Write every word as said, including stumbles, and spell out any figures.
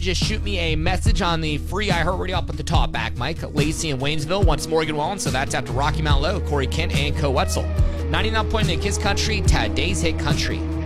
just shoot me a message on the free iHeartRadio up at the top. Back Mike, Lacey in Waynesville wants Morgan Wallen, so that's after Rocky Mount Low, Corey Kent, and Co Wetzel. ninety-nine point eight Kiss Country, Today's Hit Country.